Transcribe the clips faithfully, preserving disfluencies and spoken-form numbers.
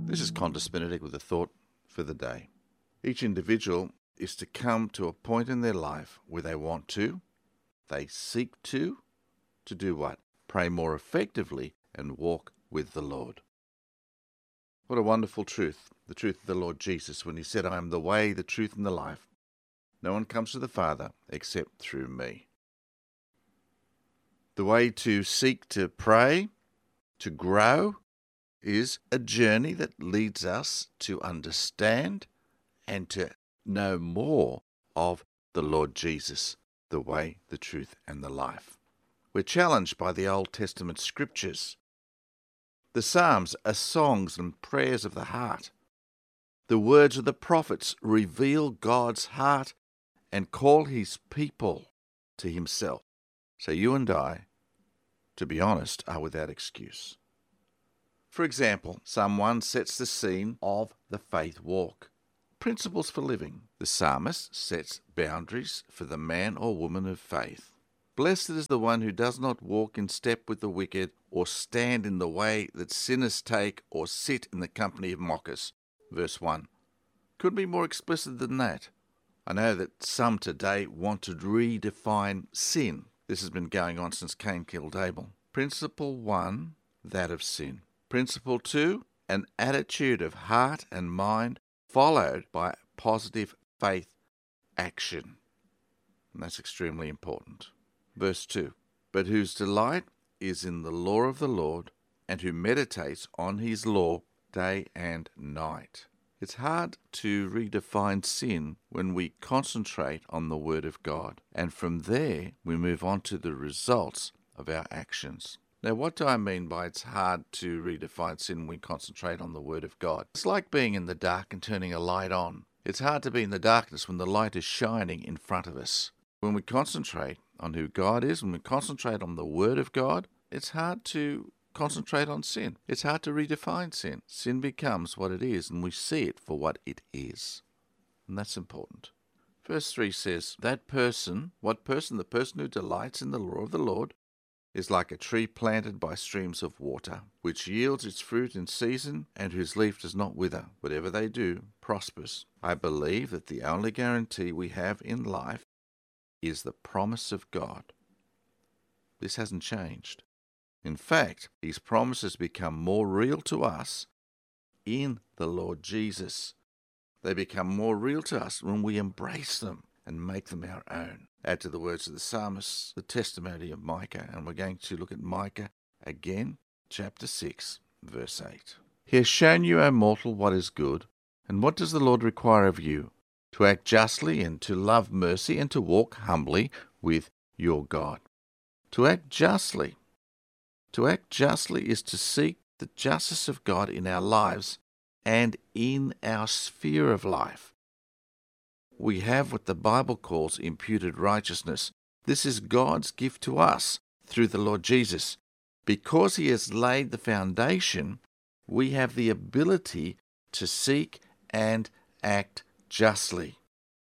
This is Qantas Benedict with a thought for the day. Each individual is to come to a point in their life where they want to, they seek to, to do what? Pray more effectively and walk with the Lord. What a wonderful truth, the truth of the Lord Jesus when he said, I am the way, the truth, and the life. No one comes to the Father except through me. The way to seek to pray, to grow, is a journey that leads us to understand and to know more of the Lord Jesus, the way, the truth, and the life. We're challenged by the Old Testament scriptures. The Psalms are songs and prayers of the heart. The words of the prophets reveal God's heart and call his people to himself. So you and I, to be honest, are without excuse. For example, Psalm one sets the scene of the faith walk. Principles for living. The psalmist sets boundaries for the man or woman of faith. Blessed is the one who does not walk in step with the wicked, or stand in the way that sinners take, or sit in the company of mockers. Verse one. Couldn't be more explicit than that. I know that some today want to redefine sin. This has been going on since Cain killed Abel. Principle one, that of sin. Principle two, an attitude of heart and mind followed by positive faith action. And that's extremely important. Verse two, but whose delight is in the law of the Lord, and who meditates on his law day and night. It's hard to redefine sin when we concentrate on the Word of God, and from there we move on to the results of our actions. Now, what do I mean by it's hard to redefine sin when we concentrate on the Word of God? It's like being in the dark and turning a light on. It's hard to be in the darkness when the light is shining in front of us. When we concentrate on who God is, when we concentrate on the Word of God, it's hard to concentrate on sin. It's hard to redefine sin. Sin becomes what it is, and we see it for what it is. And that's important. Verse three says, that person, what person? The person who delights in the law of the Lord, is like a tree planted by streams of water, which yields its fruit in season, and whose leaf does not wither. Whatever they do prospers. I believe that the only guarantee we have in life is the promise of God. This hasn't changed. In fact, these promises become more real to us in the Lord Jesus. They become more real to us when we embrace them and make them our own. Add to the words of the psalmist the testimony of Micah, and we're going to look at Micah again, chapter six, verse eight. He has shown you, O mortal, what is good, and what does the Lord require of you? To act justly, and to love mercy, and to walk humbly with your God. To act justly. To act justly is to seek the justice of God in our lives and in our sphere of life. We have what the Bible calls imputed righteousness. This is God's gift to us through the Lord Jesus. Because he has laid the foundation, we have the ability to seek and act justly.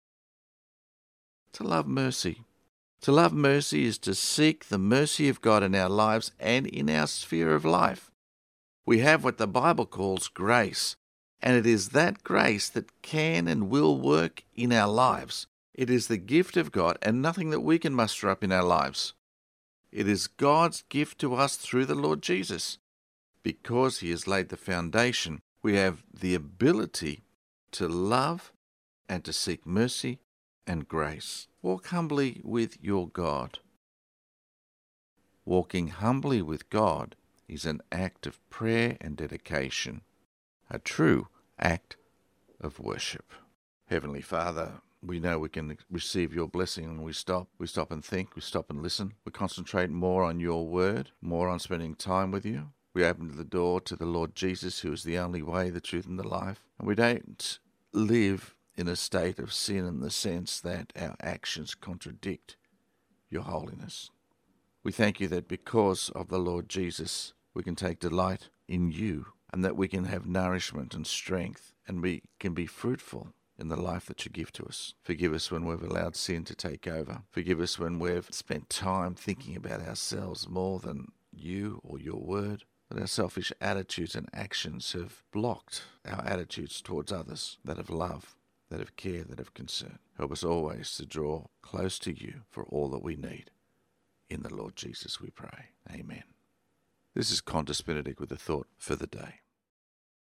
To love mercy. To love mercy is to seek the mercy of God in our lives and in our sphere of life. We have what the Bible calls grace, and it is that grace that can and will work in our lives. It is the gift of God and nothing that we can muster up in our lives. It is God's gift to us through the Lord Jesus. Because he has laid the foundation, we have the ability to love and to seek mercy and grace. Walk humbly with your God. Walking humbly with God is an act of prayer and dedication, a true act of worship. Heavenly Father, we know we can receive your blessing when we stop. We stop and think, we stop and listen. We concentrate more on your word, more on spending time with you. We open the door to the Lord Jesus, who is the only way, the truth, and the life. And we don't live in a state of sin in the sense that our actions contradict your holiness. We thank you that because of the Lord Jesus, we can take delight in you, and that we can have nourishment and strength, and we can be fruitful in the life that you give to us. Forgive us when we've allowed sin to take over. Forgive us when we've spent time thinking about ourselves more than you or your word. that our selfish attitudes and actions have blocked our attitudes towards others, that have love, that have care, that have concern. Help us always to draw close to you for all that we need. In the Lord Jesus we pray. Amen. This is Qantas Benedict with a thought for the day.